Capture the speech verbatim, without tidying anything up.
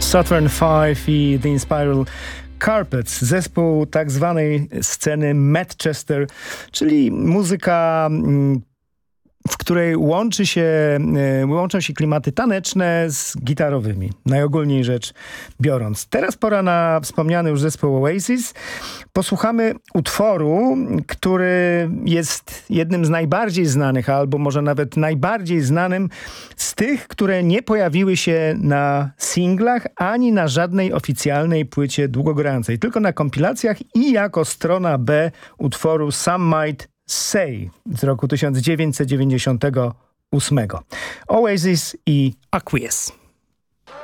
Saturn Five i The Inspiral Carpets, zespół tak zwanej sceny Manchester, czyli muzyka, w której łączy się, łączą się klimaty taneczne z gitarowymi, najogólniej rzecz biorąc. Teraz pora na wspomniany już zespół Oasis. Posłuchamy utworu, który jest jednym z najbardziej znanych, albo może nawet najbardziej znanym z tych, które nie pojawiły się na singlach, ani na żadnej oficjalnej płycie długogrającej, tylko na kompilacjach i jako strona B utworu Some Might Say z roku tysiąc dziewięćset dziewięćdziesiątego ósmego. Oasis i Aqueous.